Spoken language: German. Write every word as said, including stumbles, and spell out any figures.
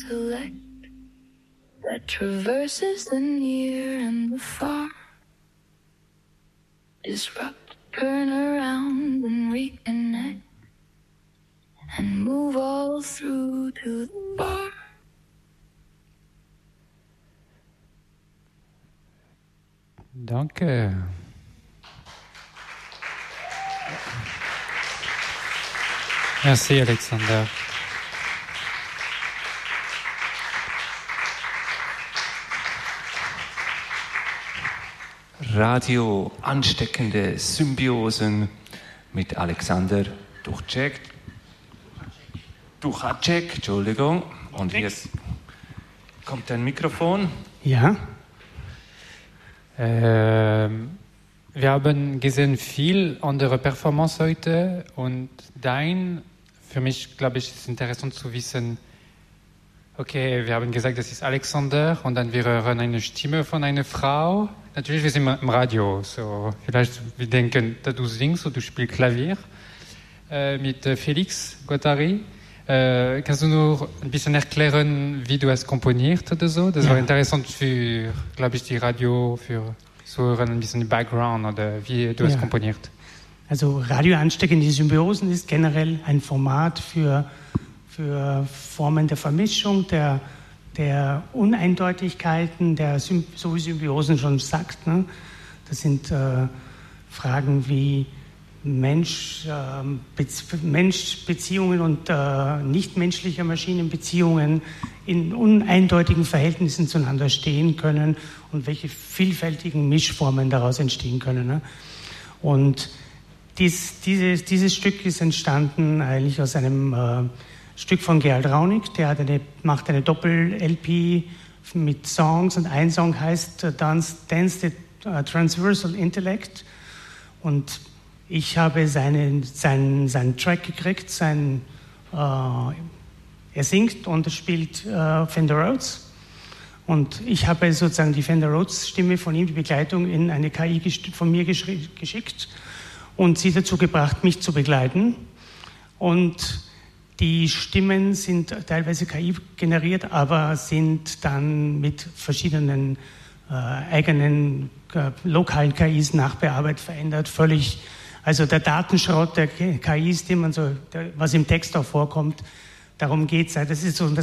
intellect that traverses the near and the far. Disrupt, turn around and reconnect and move all through to the bar. Danke. Merci, Alexander. Radio Ansteckende Symbiosen mit Alexander Duchacek. Duchacek, Entschuldigung. Und jetzt kommt ein Mikrofon. Ja. Ähm, wir haben gesehen viel andere Performance heute und dein, für mich glaube ich, ist interessant zu wissen, okay, wir haben gesagt, das ist Alexander und dann wir hören eine Stimme von einer Frau. Natürlich, wir sind im Radio, so vielleicht wir denken, dass du singst oder du spielst Klavier äh, mit Felix Guattari. Äh, kannst du nur ein bisschen erklären, wie du hast komponiert oder so? Das ja. war interessant für, glaube ich, die Radio, für Zuhören, ein bisschen Background oder wie du ja. hast komponiert. Also Radio Ansteckende Symbiosen ist generell ein Format für, für Formen der Vermischung, der, der Uneindeutigkeiten, der Symb- so wie Symbiosen schon sagt. Ne? Das sind äh, Fragen wie Mensch, äh, Be- Mensch-Beziehungen und äh, nichtmenschliche Maschinenbeziehungen in uneindeutigen Verhältnissen zueinander stehen können und welche vielfältigen Mischformen daraus entstehen können. Ne? Und dies, dieses, dieses Stück ist entstanden eigentlich aus einem äh, Stück von Gerald Raunig, der hat eine, macht eine Doppel-L P mit Songs und ein Song heißt uh, Dance, Dance the uh, Transversal Intellect und ich habe seinen, seinen, seinen Track gekriegt, sein, äh, er singt und er spielt äh, Fender Rhodes. Und ich habe sozusagen die Fender Rhodes Stimme von ihm, die Begleitung, in eine K I gest- von mir geschri- geschickt und sie dazu gebracht, mich zu begleiten. Und die Stimmen sind teilweise K I generiert, aber sind dann mit verschiedenen äh, eigenen äh, lokalen K Is nachbearbeitet, verändert, völlig. Also der Datenschrott der K Is, die man so, der, was im Text auch vorkommt, darum geht es. Das ist so